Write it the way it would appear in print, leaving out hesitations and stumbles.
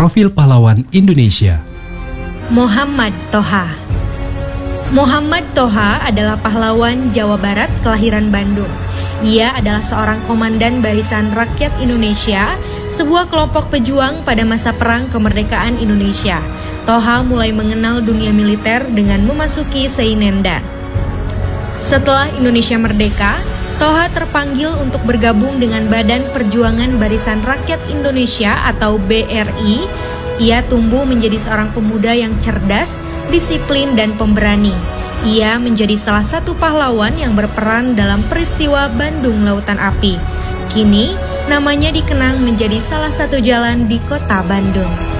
Profil Pahlawan Indonesia. Muhammad Toha. Muhammad Toha adalah pahlawan Jawa Barat kelahiran Bandung. Ia adalah seorang komandan Barisan Rakyat Indonesia, sebuah kelompok pejuang pada masa Perang Kemerdekaan Indonesia. Toha mulai mengenal dunia militer dengan memasuki Seinendan. Setelah Indonesia merdeka, Toha terpanggil untuk bergabung dengan Badan Perjuangan Barisan Rakyat Indonesia atau BRI. Ia tumbuh menjadi seorang pemuda yang cerdas, disiplin, dan pemberani. Ia menjadi salah satu pahlawan yang berperan dalam peristiwa Bandung Lautan Api. Kini, namanya dikenang menjadi salah satu jalan di kota Bandung.